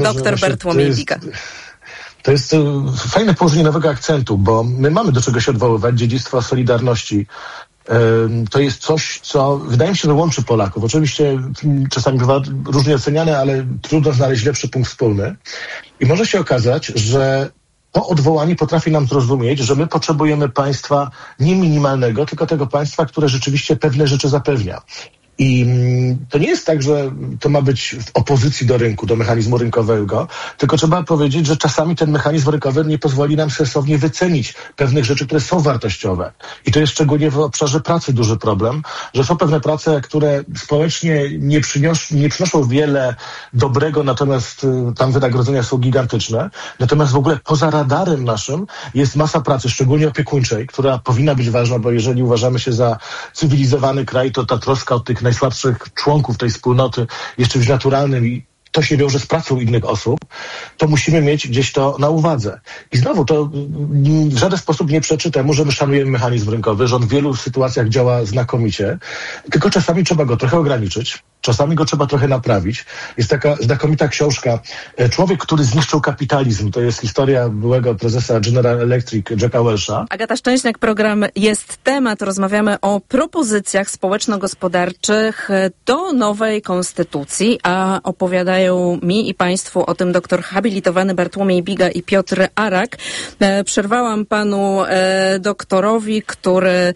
Dr Bartłomiej Biga. To jest fajne położenie nowego akcentu, bo my mamy do czego się odwoływać, dziedzictwo Solidarności. To jest coś, co wydaje mi się, że łączy Polaków. Oczywiście czasami bywa różnie oceniane, ale trudno znaleźć lepszy punkt wspólny. I może się okazać, że to odwołanie potrafi nam zrozumieć, że my potrzebujemy państwa nie minimalnego, tylko tego państwa, które rzeczywiście pewne rzeczy zapewnia. I to nie jest tak, że to ma być w opozycji do rynku, do mechanizmu rynkowego, tylko trzeba powiedzieć, że czasami ten mechanizm rynkowy nie pozwoli nam sensownie wycenić pewnych rzeczy, które są wartościowe. I to jest szczególnie w obszarze pracy duży problem, że są pewne prace, które społecznie nie przynoszą wiele dobrego, natomiast tam wynagrodzenia są gigantyczne. Natomiast w ogóle poza radarem naszym jest masa pracy, szczególnie opiekuńczej, która powinna być ważna, bo jeżeli uważamy się za cywilizowany kraj, to ta troska o tych najsłabszych członków tej wspólnoty jest czymś naturalnym i to się wiąże z pracą innych osób, to musimy mieć gdzieś to na uwadze. I znowu to w żaden sposób nie przeczy temu, że my szanujemy mechanizm rynkowy, że on w wielu sytuacjach działa znakomicie, tylko czasami trzeba go trochę ograniczyć, czasami go trzeba trochę naprawić. Jest taka znakomita książka Człowiek, który zniszczył kapitalizm. To jest historia byłego prezesa General Electric Jacka Welsha. Agata Szczęśniak, program Jest Temat. Rozmawiamy o propozycjach społeczno-gospodarczych do nowej konstytucji, a opowiadają mi i Państwu o tym doktor habilitowany Bartłomiej Biga i Piotr Arak. Przerwałam panu doktorowi, który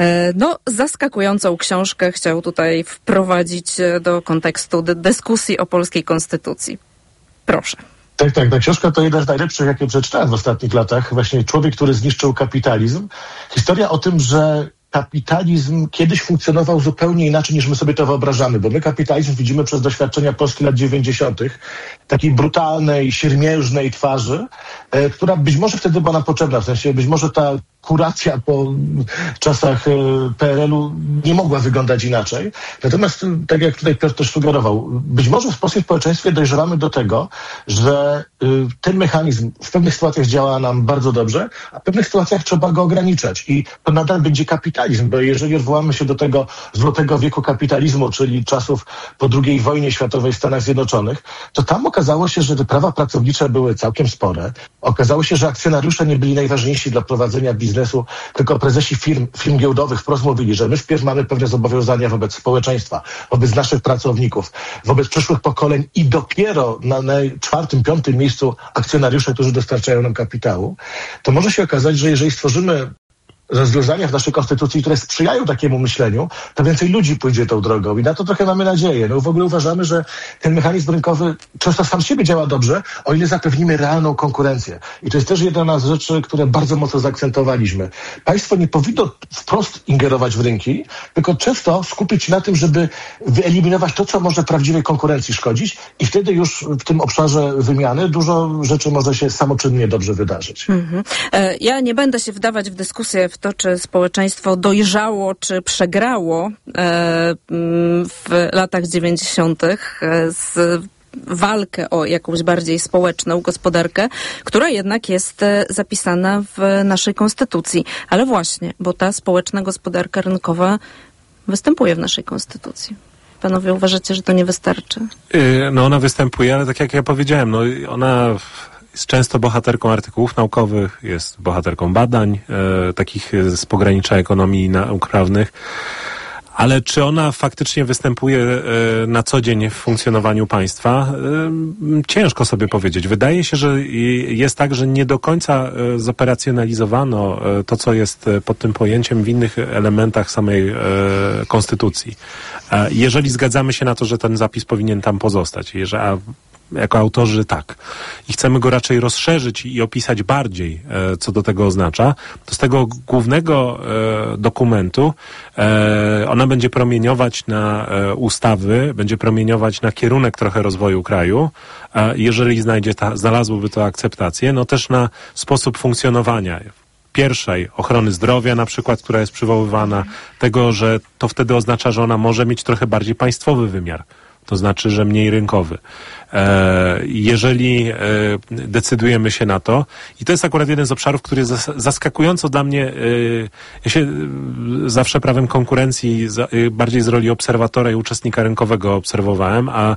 zaskakującą książkę chciał tutaj wprowadzić do kontekstu dyskusji o polskiej konstytucji. Proszę. Tak, ta książka to jedna z najlepszych, jakie przeczytałem w ostatnich latach. Właśnie Człowiek, który zniszczył kapitalizm. Historia o tym, że kapitalizm kiedyś funkcjonował zupełnie inaczej, niż my sobie to wyobrażamy, bo my kapitalizm widzimy przez doświadczenia Polski lat 90., takiej brutalnej, siermiężnej twarzy, która być może wtedy była nam potrzebna, w sensie być może ta kuracja po czasach PRL-u nie mogła wyglądać inaczej. Natomiast, tak jak tutaj Piotr też sugerował, być może w polskim społeczeństwie dojrzewamy do tego, że ten mechanizm w pewnych sytuacjach działa nam bardzo dobrze, a w pewnych sytuacjach trzeba go ograniczać. I to nadal będzie kapitalizm, bo jeżeli odwołamy się do tego złotego wieku kapitalizmu, czyli czasów po II wojnie światowej w Stanach Zjednoczonych, to tam okazało się, że te prawa pracownicze były całkiem spore. Okazało się, że akcjonariusze nie byli najważniejsi dla prowadzenia biznesu, tylko prezesi firm giełdowych wprost mówili, że my wpierw mamy pewne zobowiązania wobec społeczeństwa, wobec naszych pracowników, wobec przyszłych pokoleń i dopiero na czwartym, piątym miejscu akcjonariusze, którzy dostarczają nam kapitału, to może się okazać, że jeżeli stworzymy rozwiązania w naszej konstytucji, które sprzyjają takiemu myśleniu, to więcej ludzi pójdzie tą drogą i na to trochę mamy nadzieję. No w ogóle uważamy, że ten mechanizm rynkowy często sam z siebie działa dobrze, o ile zapewnimy realną konkurencję. I to jest też jedna z rzeczy, które bardzo mocno zaakcentowaliśmy. Państwo nie powinno wprost ingerować w rynki, tylko często skupić się na tym, żeby wyeliminować to, co może prawdziwej konkurencji szkodzić i wtedy już w tym obszarze wymiany dużo rzeczy może się samoczynnie dobrze wydarzyć. Ja nie będę się wdawać w dyskusję w to, czy społeczeństwo dojrzało, czy przegrało w latach 90. z walkę o jakąś bardziej społeczną gospodarkę, która jednak jest zapisana w naszej konstytucji. Ale właśnie, bo ta społeczna gospodarka rynkowa występuje w naszej konstytucji. Panowie, uważacie, że to nie wystarczy? Ona występuje, ale tak jak ja powiedziałem, ona jest często bohaterką artykułów naukowych, jest bohaterką badań, takich z pogranicza ekonomii nauk prawnych. Ale czy ona faktycznie występuje na co dzień w funkcjonowaniu państwa? Ciężko sobie powiedzieć. Wydaje się, że jest tak, że nie do końca zoperacjonalizowano to, co jest pod tym pojęciem w innych elementach samej konstytucji. Jeżeli zgadzamy się na to, że ten zapis powinien tam pozostać, jako autorzy tak. I chcemy go raczej rozszerzyć i opisać bardziej, co do tego oznacza, to z tego głównego dokumentu ona będzie promieniować na ustawy, będzie promieniować na kierunek trochę rozwoju kraju, jeżeli znalazłoby to akceptację, też na sposób funkcjonowania pierwszej ochrony zdrowia na przykład, która jest przywoływana, tego, że to wtedy oznacza, że ona może mieć trochę bardziej państwowy wymiar. To znaczy, że mniej rynkowy. Jeżeli decydujemy się na to, i to jest akurat jeden z obszarów, który jest zaskakująco dla mnie, ja się zawsze prawem konkurencji bardziej z roli obserwatora i uczestnika rynkowego obserwowałem, a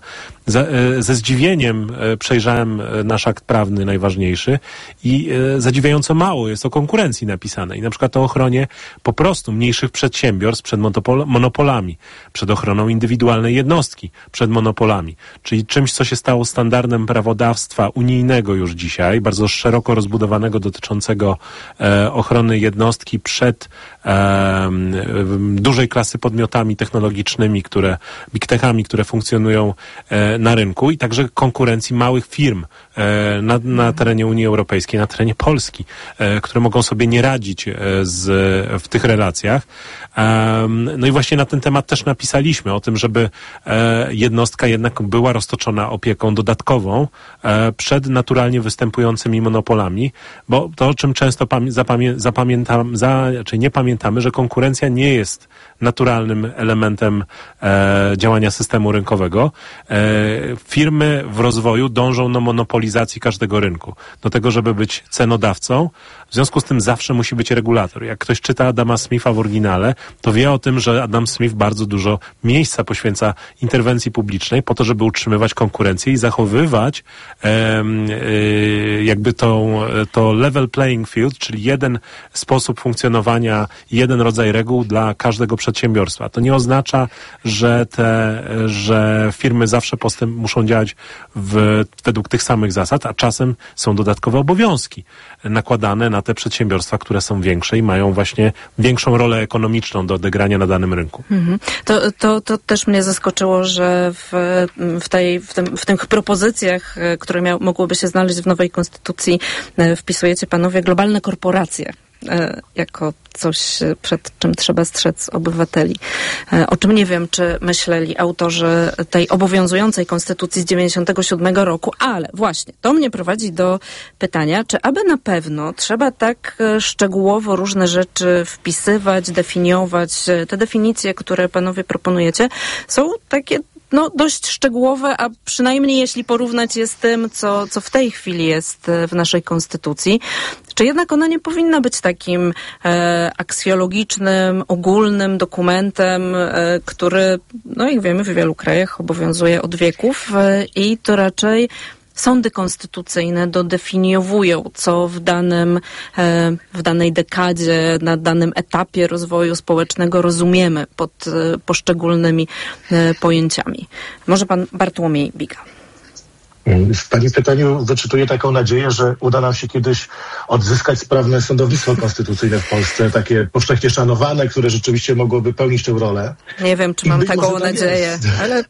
ze zdziwieniem przejrzałem nasz akt prawny najważniejszy i zadziwiająco mało jest o konkurencji napisane. I na przykład o ochronie po prostu mniejszych przedsiębiorstw przed monopolami, przed ochroną indywidualnej jednostki przed monopolami, czyli czymś, co się stało standardem prawodawstwa unijnego już dzisiaj, bardzo szeroko rozbudowanego, dotyczącego ochrony jednostki przed dużej klasy podmiotami technologicznymi, big techami, które funkcjonują na rynku i także konkurencji małych firm na terenie Unii Europejskiej, na terenie Polski, które mogą sobie nie radzić w tych relacjach. No i właśnie na ten temat też napisaliśmy o tym, żeby jednostka jednak była roztoczona opieką dodatkową przed naturalnie występującymi monopolami, bo to, o czym często nie pamiętamy, że konkurencja nie jest naturalnym elementem działania systemu rynkowego. Firmy w rozwoju dążą do monopolizacji każdego rynku, do tego, żeby być cenodawcą. W związku z tym zawsze musi być regulator. Jak ktoś czyta Adama Smitha w oryginale, to wie o tym, że Adam Smith bardzo dużo miejsca poświęca interwencji publicznej po to, żeby utrzymywać konkurencję i zachowywać jakby to level playing field, czyli jeden sposób funkcjonowania, jeden rodzaj reguł dla każdego przedsiębiorstwa. To nie oznacza, że firmy zawsze muszą działać według tych samych zasad, a czasem są dodatkowe obowiązki nakładane na te przedsiębiorstwa, które są większe i mają właśnie większą rolę ekonomiczną do odegrania na danym rynku. To też mnie zaskoczyło, że w tych propozycjach, które mogłyby się znaleźć w nowej konstytucji, wpisujecie panowie globalne korporacje jako coś, przed czym trzeba strzec obywateli. O czym nie wiem, czy myśleli autorzy tej obowiązującej konstytucji z 97 roku, ale właśnie to mnie prowadzi do pytania, czy aby na pewno trzeba tak szczegółowo różne rzeczy wpisywać, definiować. Te definicje, które panowie proponujecie, są takie dość szczegółowe, a przynajmniej jeśli porównać je z tym, co w tej chwili jest w naszej konstytucji, czy jednak ona nie powinna być takim aksjologicznym, ogólnym dokumentem, który, jak wiemy, w wielu krajach obowiązuje od wieków i to raczej sądy konstytucyjne dodefiniowują, co w danej dekadzie, na danym etapie rozwoju społecznego rozumiemy pod poszczególnymi pojęciami. Może pan Bartłomiej Biga. W pani pytaniu wyczytuję taką nadzieję, że uda nam się kiedyś odzyskać sprawne sądownictwo konstytucyjne w Polsce, takie powszechnie szanowane, które rzeczywiście mogłoby pełnić tę rolę. Nie wiem, czy mam taką nadzieję, ale...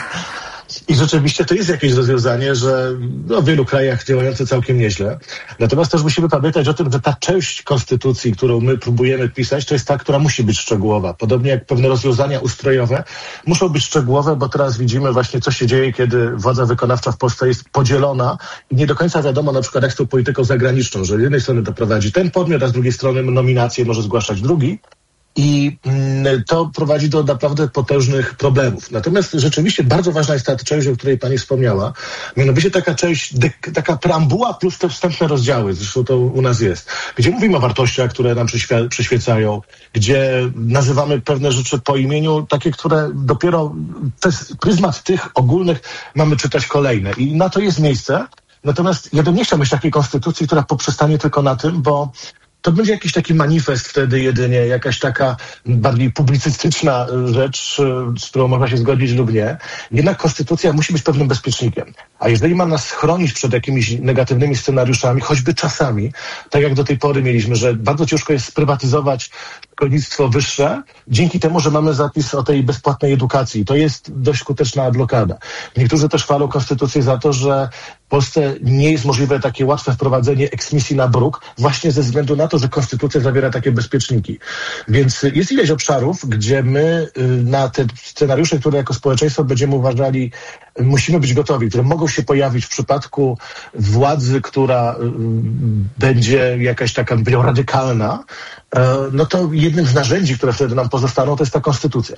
I rzeczywiście to jest jakieś rozwiązanie, że w wielu krajach działające całkiem nieźle. Natomiast też musimy pamiętać o tym, że ta część konstytucji, którą my próbujemy pisać, to jest ta, która musi być szczegółowa. Podobnie jak pewne rozwiązania ustrojowe muszą być szczegółowe, bo teraz widzimy właśnie, co się dzieje, kiedy władza wykonawcza w Polsce jest podzielona i nie do końca wiadomo na przykład, jak z tą polityką zagraniczną, że z jednej strony to prowadzi ten podmiot, a z drugiej strony nominacje może zgłaszać drugi. I to prowadzi do naprawdę potężnych problemów. Natomiast rzeczywiście bardzo ważna jest ta część, o której pani wspomniała. Mianowicie taka część, taka preambuła plus te wstępne rozdziały, zresztą to u nas jest, gdzie mówimy o wartościach, które nam przyświecają, gdzie nazywamy pewne rzeczy po imieniu, takie, które dopiero przez pryzmat tych ogólnych mamy czytać kolejne. I na to jest miejsce. Natomiast ja bym nie chciał mieć takiej konstytucji, która poprzestanie tylko na tym, bo to będzie jakiś taki manifest wtedy jedynie, jakaś taka bardziej publicystyczna rzecz, z którą można się zgodzić lub nie. Jednak konstytucja musi być pewnym bezpiecznikiem. A jeżeli ma nas chronić przed jakimiś negatywnymi scenariuszami, choćby czasami, tak jak do tej pory mieliśmy, że bardzo ciężko jest sprywatyzować szkolnictwo wyższe, dzięki temu, że mamy zapis o tej bezpłatnej edukacji. To jest dość skuteczna blokada. Niektórzy też chwalą konstytucję za to, że w Polsce nie jest możliwe takie łatwe wprowadzenie eksmisji na bruk, właśnie ze względu na to, że konstytucja zawiera takie bezpieczniki. Więc jest ileś obszarów, gdzie my na te scenariusze, które jako społeczeństwo będziemy uważali, musimy być gotowi, które mogą się pojawić w przypadku władzy, która będzie jakaś taka radykalna, no to jednym z narzędzi, które wtedy nam pozostaną, to jest ta konstytucja.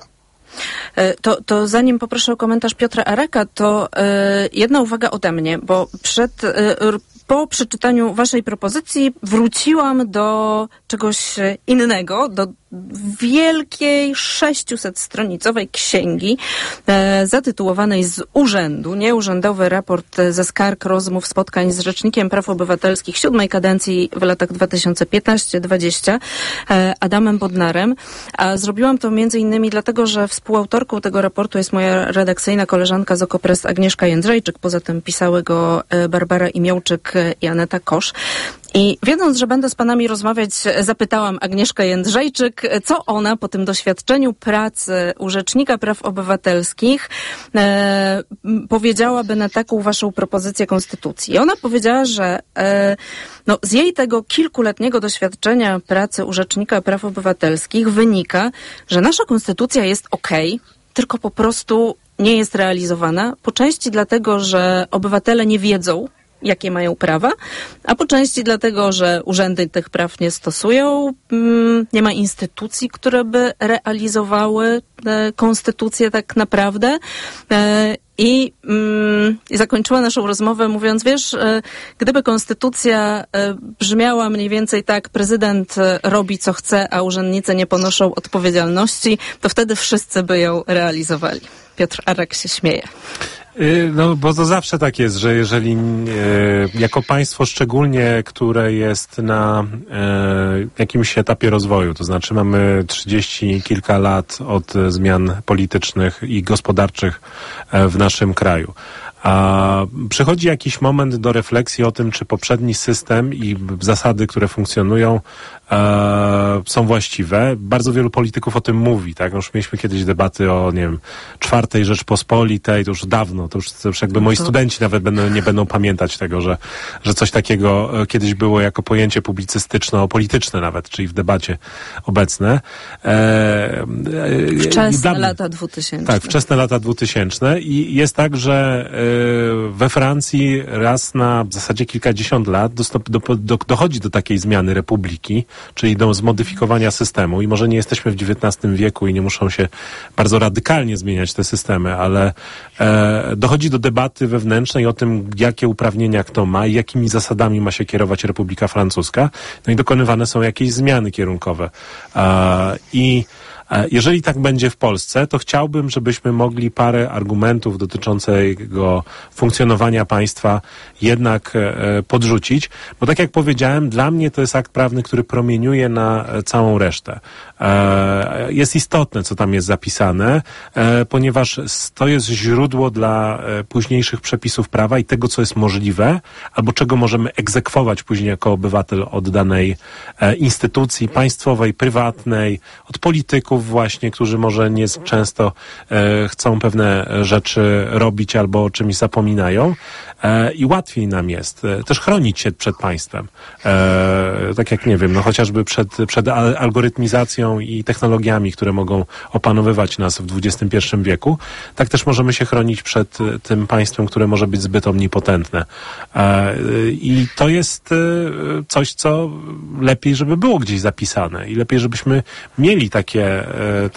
To zanim poproszę o komentarz Piotra Areka, to jedna uwaga ode mnie, bo po przeczytaniu waszej propozycji wróciłam do czegoś innego, wielkiej 600-stronicowej księgi zatytułowanej Z urzędu, nieurzędowy raport ze skarg, rozmów, spotkań z Rzecznikiem Praw Obywatelskich 7. kadencji w latach 2015-20 Adamem Bodnarem. A zrobiłam to między innymi dlatego, że współautorką tego raportu jest moja redakcyjna koleżanka z Okopres Agnieszka Jędrzejczyk. Poza tym pisały go Barbara Imiołczyk i Aneta Kosz. I wiedząc, że będę z panami rozmawiać, zapytałam Agnieszkę Jędrzejczyk, co ona po tym doświadczeniu pracy u Rzecznika Praw Obywatelskich powiedziałaby na taką waszą propozycję konstytucji. I ona powiedziała, że z jej tego kilkuletniego doświadczenia pracy u Rzecznika Praw Obywatelskich wynika, że nasza konstytucja jest okej, tylko po prostu nie jest realizowana. Po części dlatego, że obywatele nie wiedzą, jakie mają prawa, a po części dlatego, że urzędy tych praw nie stosują, nie ma instytucji, które by realizowały konstytucję tak naprawdę. I zakończyła naszą rozmowę mówiąc, wiesz, gdyby konstytucja brzmiała mniej więcej tak, prezydent robi co chce, a urzędnicy nie ponoszą odpowiedzialności, to wtedy wszyscy by ją realizowali. Piotr Arek się śmieje. No, bo to zawsze tak jest, że jeżeli jako państwo szczególnie, które jest na jakimś etapie rozwoju, to znaczy mamy 30 kilka lat od zmian politycznych i gospodarczych w naszym kraju, a przychodzi jakiś moment do refleksji o tym, czy poprzedni system i zasady, które funkcjonują, są właściwe. Bardzo wielu polityków o tym mówi, tak? Już mieliśmy kiedyś debaty o, nie wiem, czwartej Rzeczpospolitej, to już dawno, to już jakby moi studenci nawet nie będą pamiętać tego, że coś takiego kiedyś było jako pojęcie publicystyczno-polityczne nawet, czyli w debacie obecne. Wczesne lata 2000. Tak, wczesne lata 2000 i jest tak, że we Francji raz na w zasadzie kilkadziesiąt lat dochodzi do takiej zmiany republiki, czyli do zmodyfikowania systemu i może nie jesteśmy w XIX wieku i nie muszą się bardzo radykalnie zmieniać te systemy, ale dochodzi do debaty wewnętrznej o tym, jakie uprawnienia kto ma i jakimi zasadami ma się kierować Republika Francuska. No i dokonywane są jakieś zmiany kierunkowe. Jeżeli tak będzie w Polsce, to chciałbym, żebyśmy mogli parę argumentów dotyczącego funkcjonowania państwa jednak podrzucić, bo tak jak powiedziałem, dla mnie to jest akt prawny, który promieniuje na całą resztę. Jest istotne, co tam jest zapisane, ponieważ to jest źródło dla późniejszych przepisów prawa i tego, co jest możliwe, albo czego możemy egzekwować później jako obywatel od danej instytucji państwowej, prywatnej, od polityków właśnie, którzy może nie często chcą pewne rzeczy robić albo o czymś zapominają i łatwiej nam jest też chronić się przed państwem. Tak jak, nie wiem, no chociażby przed algorytmizacją i technologiami, które mogą opanowywać nas w XXI wieku, tak też możemy się chronić przed tym państwem, które może być zbyt omnipotentne. I to jest coś, co lepiej, żeby było gdzieś zapisane i lepiej, żebyśmy mieli takie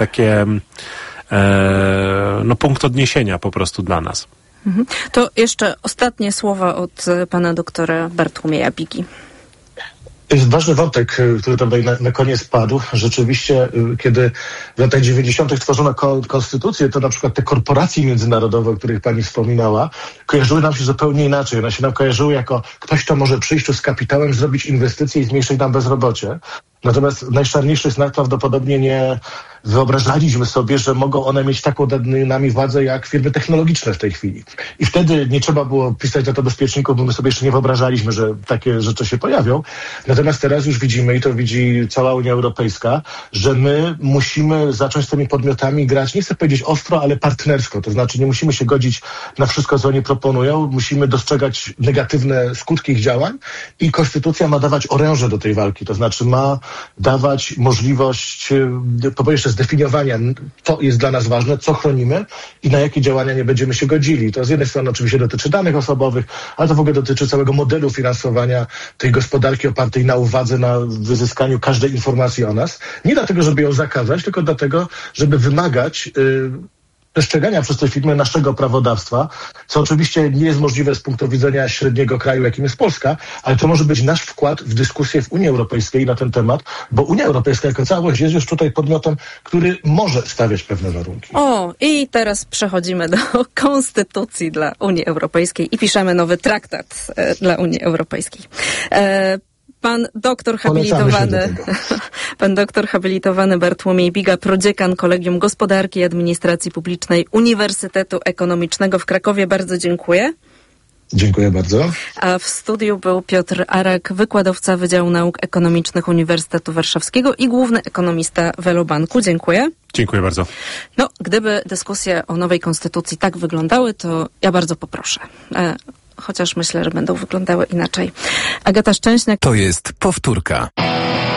punkt odniesienia po prostu dla nas. To jeszcze ostatnie słowa od pana doktora Bartłomieja Bigi. Jest ważny wątek, który tutaj na koniec padł. Rzeczywiście, kiedy w latach 90. tworzono konstytucję, to na przykład te korporacje międzynarodowe, o których pani wspominała, kojarzyły nam się zupełnie inaczej. One się nam kojarzyły jako ktoś, kto może przyjść tu z kapitałem, zrobić inwestycje i zmniejszyć nam bezrobocie. Natomiast najszczerniejszy znak prawdopodobnie nie wyobrażaliśmy sobie, że mogą one mieć taką nad nami władzę jak firmy technologiczne w tej chwili. I wtedy nie trzeba było pisać na to bezpieczników, bo my sobie jeszcze nie wyobrażaliśmy, że takie rzeczy się pojawią. Natomiast teraz już widzimy, i to widzi cała Unia Europejska, że my musimy zacząć z tymi podmiotami grać, nie chcę powiedzieć ostro, ale partnersko. To znaczy nie musimy się godzić na wszystko, co oni proponują. Musimy dostrzegać negatywne skutki ich działań i konstytucja ma dawać oręże do tej walki. To znaczy ma dawać możliwość, po jeszcze zdefiniowania, co jest dla nas ważne, co chronimy i na jakie działania nie będziemy się godzili. To z jednej strony oczywiście dotyczy danych osobowych, ale to w ogóle dotyczy całego modelu finansowania tej gospodarki opartej na uwadze, na wyzyskaniu każdej informacji o nas. Nie dlatego, żeby ją zakazać, tylko dlatego, żeby wymagać przestrzegania przez te firmy naszego prawodawstwa, co oczywiście nie jest możliwe z punktu widzenia średniego kraju, jakim jest Polska, ale to może być nasz wkład w dyskusję w Unii Europejskiej na ten temat, bo Unia Europejska jako całość jest już tutaj podmiotem, który może stawiać pewne warunki. O, i teraz przechodzimy do konstytucji dla Unii Europejskiej i piszemy nowy traktat dla Unii Europejskiej. Pan doktor habilitowany Bartłomiej Biga, prodziekan Kolegium Gospodarki i Administracji Publicznej Uniwersytetu Ekonomicznego w Krakowie. Bardzo dziękuję. Dziękuję bardzo. A w studiu był Piotr Arak, wykładowca Wydziału Nauk Ekonomicznych Uniwersytetu Warszawskiego i główny ekonomista Velobanku. Dziękuję. Dziękuję bardzo. No, gdyby dyskusje o nowej konstytucji tak wyglądały, to ja bardzo poproszę. Chociaż myślę, że będą wyglądały inaczej. Agata Szczęśniak. To jest powtórka.